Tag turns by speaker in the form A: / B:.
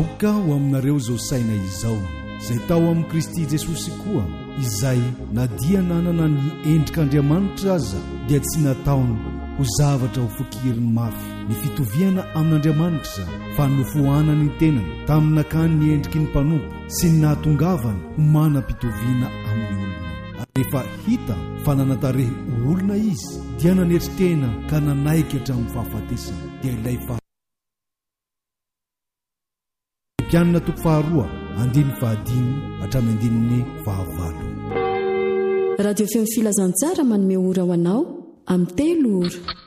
A: ka ho aminareo zao saina izao izay tao amin'i Kristy Jesosy koa, izay na dia nanana ny endrik'Andriamanitra aza dia tsy nataony ho zavatra ho fokiriny mafy ny fitoviana amin'Andriamanitra, fa nofohanany ny tenany tamin'akany ny endriky ny mpanompo sy ny nahatongavany ho manam-pitoviana amin'ny olona. Rehefa hita fa nanatarehy olona izy dia nanetritena ka nanaiky hatramin'ny fahafatesana, dia ilay Pianina toko faharoa, andiny fahadimy hatramin'ny andininy fahavalo.
B: Radio Fem Filazantsara manome ora ho anao amin'ny 3 ora.